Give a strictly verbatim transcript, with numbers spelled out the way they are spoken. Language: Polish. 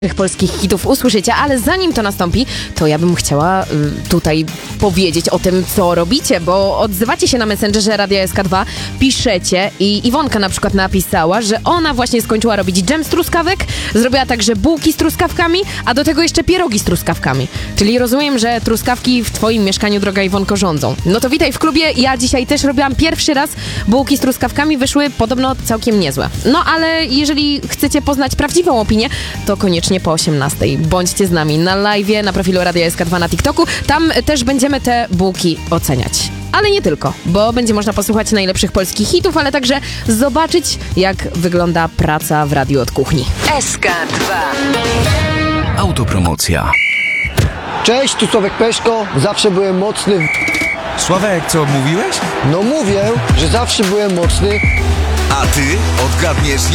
polskich hitów usłyszycie, ale zanim to nastąpi, to ja bym chciała y, tutaj powiedzieć o tym, co robicie, bo odzywacie się na Messengerze Radia S K dwa, piszecie i Iwonka na przykład napisała, że ona właśnie skończyła robić dżem z truskawek, zrobiła także bułki z truskawkami, a do tego jeszcze pierogi z truskawkami. Czyli rozumiem, że truskawki w twoim mieszkaniu, droga Iwonko, rządzą. No to witaj w klubie, ja dzisiaj też robiłam pierwszy raz bułki z truskawkami, wyszły podobno całkiem niezłe. No ale jeżeli chcecie poznać prawdziwą opinię, to koniecznie po osiemnastej. Bądźcie z nami na live'ie, na profilu Radia S K dwa na TikToku. Tam też będziemy te bułki oceniać. Ale nie tylko, bo będzie można posłuchać najlepszych polskich hitów, ale także zobaczyć, jak wygląda praca w radiu od kuchni. S K dwa. Autopromocja. Cześć, tu Sławek Peszko. Zawsze byłem mocny. w- Sławek, co mówiłeś? No mówię, że zawsze byłem mocny. A ty odgadniesz